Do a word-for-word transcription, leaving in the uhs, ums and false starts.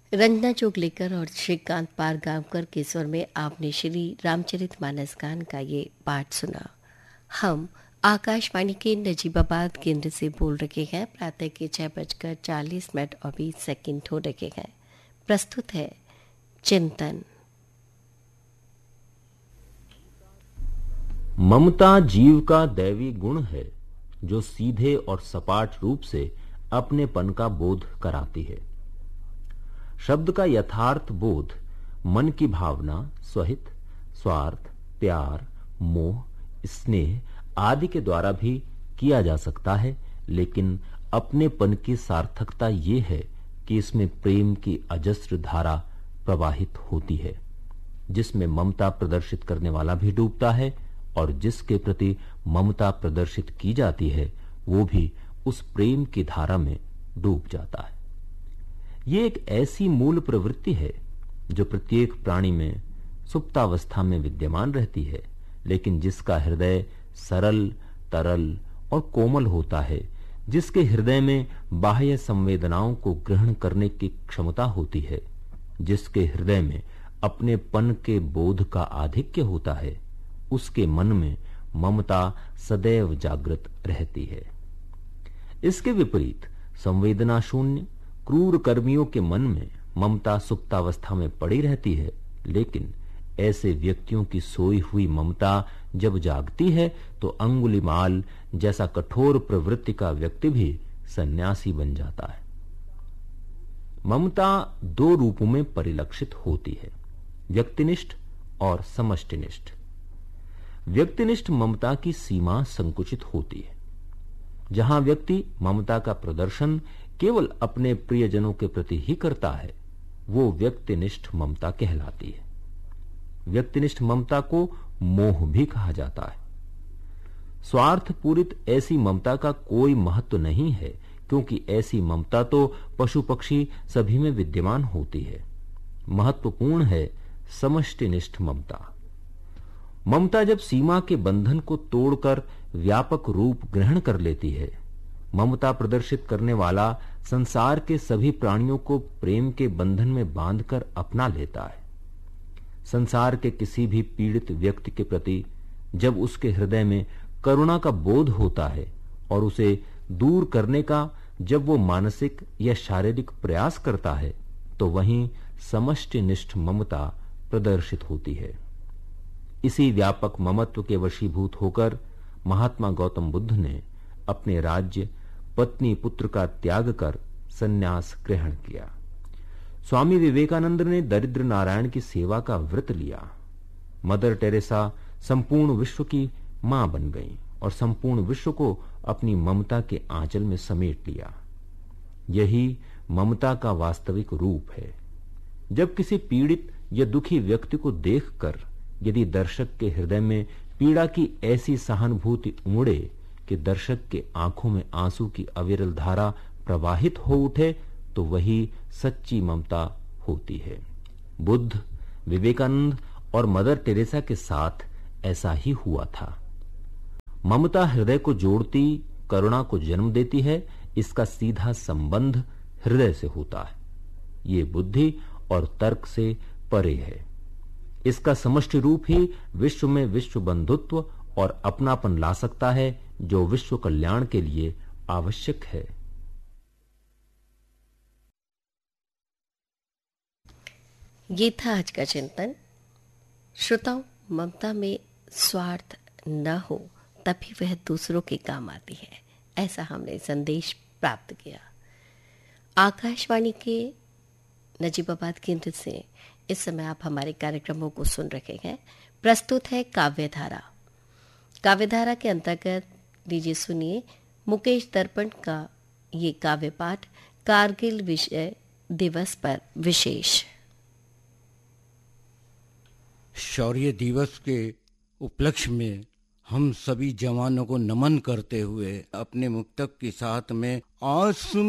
रंजना जोगलेकर और श्रीकांत पारगांवकर के स्वर में आपने श्री रामचरितमानस गान का ये पाठ सुना। हम आकाशवाणी के नजीबाबाद केंद्र से बोल रहे हैं। प्रातः के छह बजकर चालीस मिनट और बीस सेकंड हो रहे हैं। प्रस्तुत है चिंतन। ममता जीव का दैवी गुण है जो सीधे और सपाट रूप से अपनेपन का बोध कराती है। शब्द का यथार्थ बोध मन की भावना, स्वहित, स्वार्थ, प्यार, मोह, स्नेह आदि के द्वारा भी किया जा सकता है, लेकिन अपनेपन की सार्थकता ये है कि इसमें प्रेम की अजस्र धारा प्रवाहित होती है, जिसमें ममता प्रदर्शित करने वाला भी डूबता है और जिसके प्रति ममता प्रदर्शित की जाती है वो भी उस प्रेम की धारा में डूब जाता है। ये एक ऐसी मूल प्रवृत्ति है जो प्रत्येक प्राणी में सुप्तावस्था में विद्यमान रहती है, लेकिन जिसका हृदय सरल, तरल और कोमल होता है, जिसके हृदय में बाह्य संवेदनाओं को ग्रहण करने की क्षमता होती है, जिसके हृदय में अपनेपन के बोध का आधिक्य होता है, उसके मन में ममता सदैव जागृत रहती है। इसके विपरीत संवेदना शून्य क्रूर कर्मियों के मन में ममता सुप्तावस्था में पड़ी रहती है, लेकिन ऐसे व्यक्तियों की सोई हुई ममता जब जागती है तो अंगुलीमाल जैसा कठोर प्रवृत्ति का व्यक्ति भी सन्यासी बन जाता है। ममता दो रूपों में परिलक्षित होती है, व्यक्तिनिष्ठ और समष्टिनिष्ठ। व्यक्तिनिष्ठ ममता की सीमा संकुचित होती है। जहां व्यक्ति ममता का प्रदर्शन केवल अपने प्रियजनों के प्रति ही करता है, वो व्यक्तिनिष्ठ ममता कहलाती है। व्यक्तिनिष्ठ ममता को मोह भी कहा जाता है। स्वार्थ पूरित ऐसी ममता का कोई महत्व नहीं है, क्योंकि ऐसी ममता तो पशु पक्षी सभी में विद्यमान होती है। महत्वपूर्ण है समष्टिनिष्ठ ममता। ममता जब सीमा के बंधन को तोड़कर व्यापक रूप ग्रहण कर लेती है, ममता प्रदर्शित करने वाला संसार के सभी प्राणियों को प्रेम के बंधन में बांधकर अपना लेता है। संसार के किसी भी पीड़ित व्यक्ति के प्रति जब उसके हृदय में करुणा का बोध होता है और उसे दूर करने का जब वो मानसिक या शारीरिक प्रयास करता है, तो वहीं समष्टिनिष्ठ ममता प्रदर्शित होती है। इसी व्यापक ममत्व के वशीभूत होकर महात्मा गौतम बुद्ध ने अपने राज्य, पत्नी, पुत्र का त्याग कर संन्यास ग्रहण किया। स्वामी विवेकानंद ने दरिद्र नारायण की सेवा का व्रत लिया। मदर टेरेसा संपूर्ण विश्व की मां बन गई और संपूर्ण विश्व को अपनी ममता के आंचल में समेट लिया। यही ममता का वास्तविक रूप है। जब किसी पीड़ित या दुखी व्यक्ति को देखकर यदि दर्शक के हृदय में पीड़ा की ऐसी सहानुभूति उमड़े कि दर्शक के आंखों में आंसू की अविरल धारा प्रवाहित हो उठे, तो वही सच्ची ममता होती है। बुद्ध, विवेकानंद और मदर टेरेसा के साथ ऐसा ही हुआ था। ममता हृदय को जोड़ती, करुणा को जन्म देती है। इसका सीधा संबंध हृदय से होता है। ये बुद्धि और तर्क से परे है। इसका समष्टि रूप ही विश्व में विश्व बंधुत्व और अपनापन ला सकता है, जो विश्व कल्याण के लिए आवश्यक है। ये था आज का चिंतन। श्रोताओं, ममता में स्वार्थ न हो तभी वह दूसरों के काम आती है, ऐसा हमने संदेश प्राप्त किया। आकाशवाणी के नजीबाबाद केंद्र से इस समय आप हमारे कार्यक्रमों को सुन रहे हैं। प्रस्तुत है काव्यधारा। काव्यधारा के अंतर्गत लीजिए सुनिए मुकेश दर्पण का ये काव्य पाठ, कारगिल विजय दिवस पर विशेष। शौर्य दिवस के उपलक्ष्य में हम सभी जवानों को नमन करते हुए अपने मुक्तक के साथ में आज